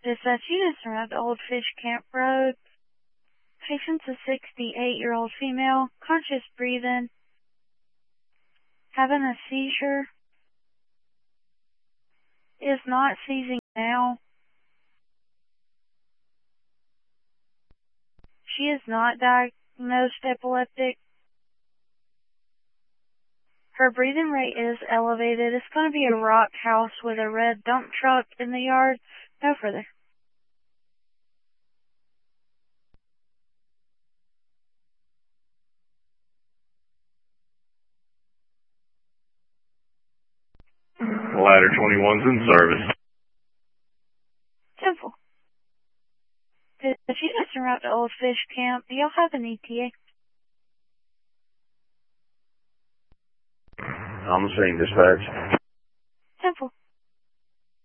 Dispatch units around Old Fish Camp Road. Patient's a 68-year-old female, conscious breathing, having a seizure, is not seizing now. She is not diagnosed epileptic. Her breathing rate is elevated. It's going to be a rock house with a red dump truck in the yard. No further. Ladder 21's in service. Simple. If you guys are out to Old Fish Camp, do y'all have an ETA? I'm the same dispatch.